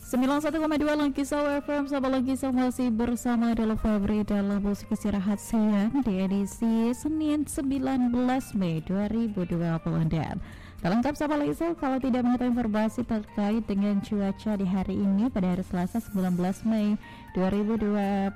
91,2 Langkisau FM. Sahabat Langkisau masih bersama Delo Febri dalam musik istirahat siang di edisi Senin 19 Mei 2020. Tak lengkap sahabat Langkisau kalau tidak mengetahui informasi terkait dengan cuaca di hari ini pada hari Selasa 19 Mei 2026.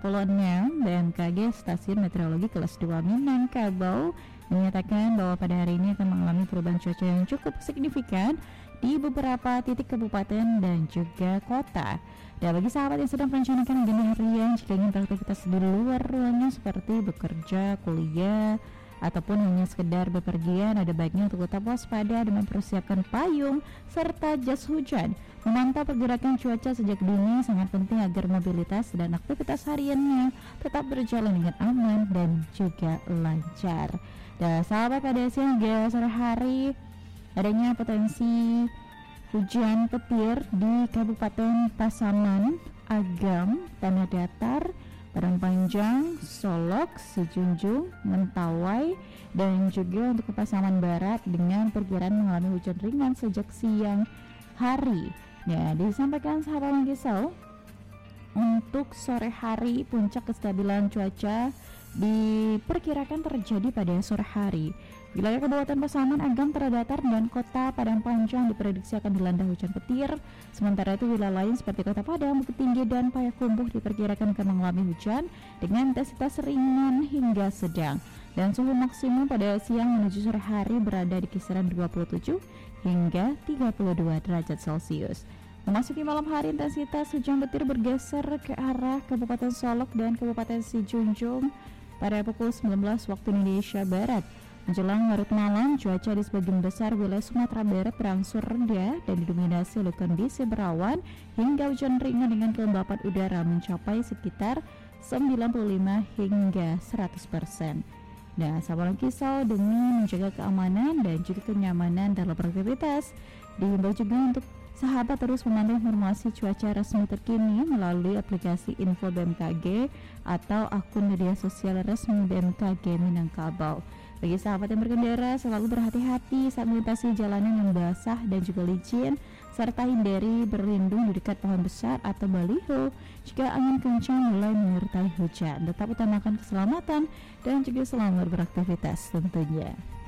BMKG Stasiun Meteorologi Kelas 2 Minangkabau menyatakan bahwa pada hari ini akan mengalami perubahan cuaca yang cukup signifikan di beberapa titik kabupaten dan juga kota. Dan bagi sahabat yang sedang merencanakan agenda harian, jika ingin beraktivitas di luar ruangan seperti bekerja, kuliah, ataupun hanya sekedar bepergian, ada baiknya untuk tetap waspada dengan mempersiapkan payung serta jas hujan. Memantau pergerakan cuaca sejak dini sangat penting agar mobilitas dan aktivitas hariannya tetap berjalan dengan aman dan juga lancar. Dan sahabat, pada siang hingga sore hari adanya potensi hujan petir di Kabupaten Pasaman, Agam, Tanah Datar, Padang Panjang, Solok, Sijunjung, Mentawai, dan juga untuk Pasaman Barat dengan perkiraan mengalami hujan ringan sejak siang hari. Ya, disampaikan sahabat Langkisau, untuk sore hari puncak kestabilan cuaca diperkirakan terjadi pada sore hari. Wilayah Kabupaten Pasaman, Agam, Tanah Datar, dan Kota Padang Panjang diprediksi akan dilanda hujan petir. Sementara itu wilayah lain seperti Kota Padang, Bukit Tinggi, dan Payakumbuh diperkirakan akan mengalami hujan dengan intensitas ringan hingga sedang. Dan suhu maksimum pada siang menuju sore hari berada di kisaran 27 hingga 32 derajat Celcius. Memasuki malam hari, intensitas hujan petir bergeser ke arah Kabupaten Solok dan Kabupaten Sijunjung pada pukul 19 waktu Indonesia Barat. Menjelang larut malam, cuaca di sebagian besar wilayah Sumatera Barat berangsur rendah dan didominasi oleh kondisi berawan hingga hujan ringan dengan kelembapan udara mencapai sekitar 95 hingga 100%. Nah, sahabat Langkisau, demi menjaga keamanan dan juga kenyamanan dalam beraktivitas, dihimbau juga untuk sahabat terus memantau informasi cuaca resmi terkini melalui aplikasi Info BMKG atau akun media sosial resmi BMKG Minangkabau. Bagi sahabat yang berkendara, selalu berhati-hati saat melintasi jalanan yang basah dan juga licin, serta hindari berlindung di dekat pohon besar atau baliho jika angin kencang mulai menyertai hujan. Tetap utamakan keselamatan dan juga selamat beraktivitas tentunya.